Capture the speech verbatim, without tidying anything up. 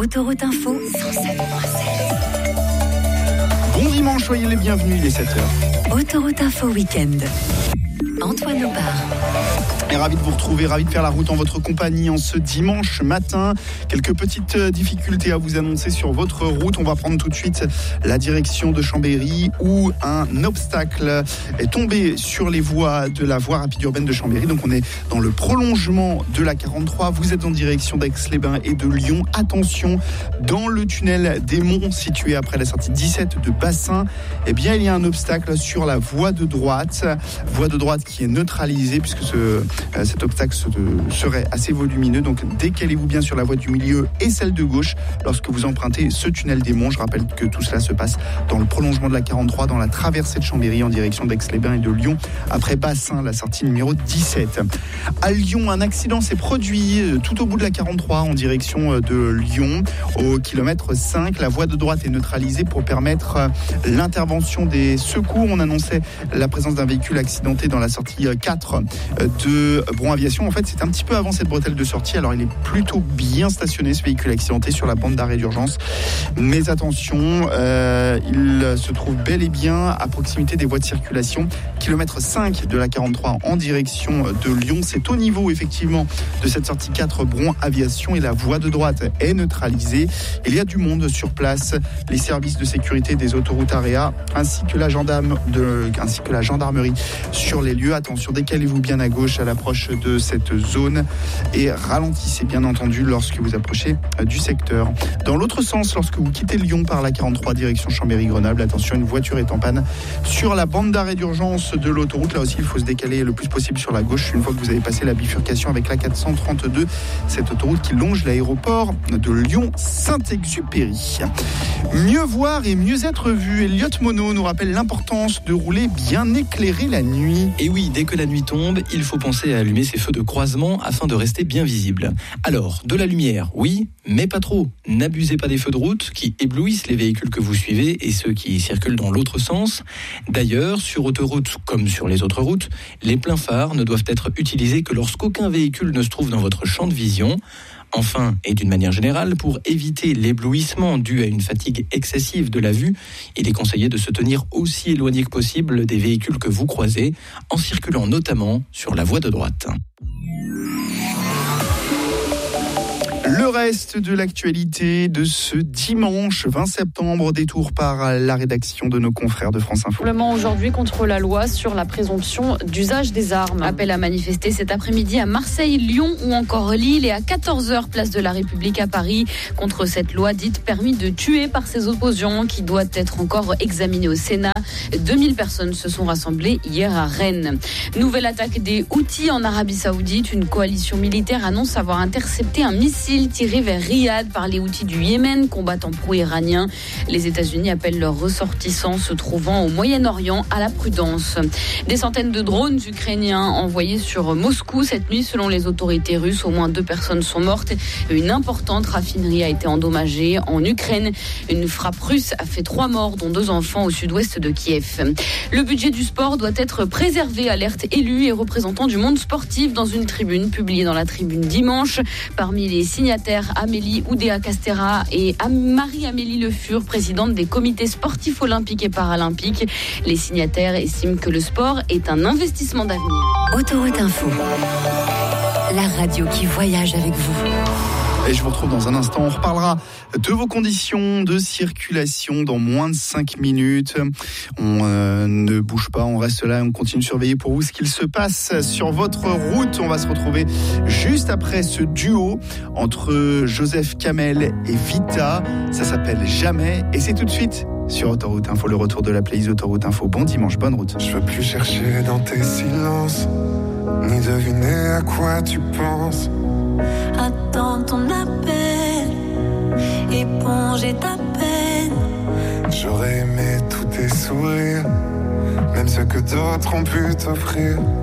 Autoroute Info cent sept virgule sept. Bon dimanche, soyez les bienvenus, il est sept heures. Autoroute Info Week-end. Antoine Aubard. Et ravi de vous retrouver, ravi de faire la route en votre compagnie en ce dimanche matin. Quelques petites difficultés à vous annoncer sur votre route. On va prendre tout de suite la direction de Chambéry où un obstacle est tombé sur les voies de la voie rapide urbaine de Chambéry. Donc on est dans le prolongement de la quarante-trois. Vous êtes en direction d'Aix-les-Bains et de Lyon. Attention, dans le tunnel des Monts situé après la sortie dix-sept de Bassin, eh bien il y a un obstacle sur la voie de droite. Voie de droite qui est neutralisée puisque ce Cet obstacle serait assez volumineux, donc décalez-vous bien sur la voie du milieu et celle de gauche lorsque vous empruntez ce tunnel des Monts. Je rappelle que tout cela se passe dans le prolongement de la quarante-trois, dans la traversée de Chambéry en direction d'Aix-les-Bains et de Lyon, après Bassin, la sortie numéro dix-sept. À Lyon, un accident s'est produit tout au bout de la quarante-trois en direction de Lyon, au kilomètre cinq. La voie de droite est neutralisée pour permettre l'intervention des secours. On annonçait la présence d'un véhicule accidenté dans la sortie quatre de Bron Aviation. En fait, c'est un petit peu avant cette bretelle de sortie. Alors, il est plutôt bien stationné, ce véhicule accidenté, sur la bande d'arrêt d'urgence. Mais attention, euh, il se trouve bel et bien à proximité des voies de circulation. Kilomètre cinq de la quarante-trois en direction de Lyon. C'est au niveau, effectivement, de cette sortie quatre Bron Aviation et la voie de droite est neutralisée. Il y a du monde sur place. Les services de sécurité des autoroutes A R E A ainsi que la gendarme de, ainsi que la gendarmerie sur les lieux. Attention, décalez-vous bien à gauche à l'approche de cette zone et ralentissez bien entendu lorsque vous approchez du secteur. Dans l'autre sens, lorsque vous quittez Lyon par la quarante-trois direction Chambéry-Grenoble, attention, une voiture est en panne sur la bande d'arrêt d'urgence de l'autoroute. Là aussi, il faut se décaler le plus possible sur la gauche une fois que vous avez passé la bifurcation avec la quatre cent trente-deux, cette autoroute qui longe l'aéroport de Lyon-Saint-Exupéry. Mieux voir et mieux être vu. Elliot Monod nous rappelle l'importance de rouler bien éclairé la nuit. Et oui, dès que la nuit tombe, il faut penser à allumer ses feux de croisement afin de rester bien visible. Alors, de la lumière, oui, mais pas trop. N'abusez pas des feux de route qui éblouissent les véhicules que vous suivez et ceux qui circulent dans l'autre sens. D'ailleurs, sur autoroute comme sur les autres routes, les pleins phares ne doivent être utilisés que lorsqu'aucun véhicule ne se trouve dans votre champ de vision. Enfin, et d'une manière générale, pour éviter l'éblouissement dû à une fatigue excessive de la vue, il est conseillé de se tenir aussi éloigné que possible des véhicules que vous croisez, en circulant notamment sur la voie de droite. Le reste de l'actualité de ce dimanche vingt septembre, détour par la rédaction de nos confrères de France Info. Simplement aujourd'hui contre la loi sur la présomption d'usage des armes. Appel à manifester cet après-midi à Marseille, Lyon ou encore Lille et à quatorze heures place de la République à Paris contre cette loi dite permis de tuer par ses opposants qui doit être encore examinée au Sénat. deux mille personnes se sont rassemblées hier à Rennes. Nouvelle attaque des Houthis en Arabie Saoudite. Une coalition militaire annonce avoir intercepté un missile tiré vers Riyad par les Houthis du Yémen, combattant pro-iranien. Les États-Unis appellent leurs ressortissants se trouvant au Moyen-Orient à la prudence. Des centaines de drones ukrainiens envoyés sur Moscou cette nuit selon les autorités russes. Au moins deux personnes sont mortes. Une importante raffinerie a été endommagée en Ukraine. Une frappe russe a fait trois morts, dont deux enfants au sud-ouest de Kiev. Le budget du sport doit être préservé, alerte élus et représentants du monde sportif dans une tribune publiée dans la Tribune dimanche. Parmi les signataires, Amélie Oudéa-Castéra et Marie-Amélie Le Fur, présidente des comités sportifs olympiques et paralympiques. Les signataires estiment que le sport est un investissement d'avenir. Autoroute Info, la radio qui voyage avec vous. Et je vous retrouve dans un instant. On reparlera de vos conditions de circulation dans moins de cinq minutes. On euh, ne bouge pas, on reste là et on continue de surveiller pour vous ce qu'il se passe sur votre route. On va se retrouver juste après ce duo entre Joseph Kamel et Vita. Ça s'appelle Jamais et c'est tout de suite sur Autoroute Info, le retour de la playlist Autoroute Info. Bon dimanche, bonne route. Je veux plus chercher dans tes silences, ni deviner à quoi tu penses. Attends ton appel, éponger ta peine. J'aurais aimé tous tes sourires, même ceux que d'autres ont pu t'offrir.